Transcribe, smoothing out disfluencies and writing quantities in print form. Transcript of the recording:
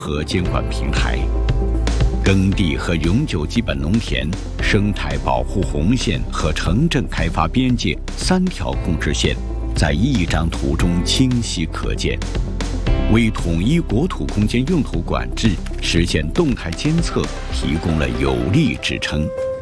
和监管平台。耕地和永久基本农田、生态保护红线和城镇开发边界3条控制线，在一张图中清晰可见，为统一国土空间用途管制、实现动态监测提供了有力支撑。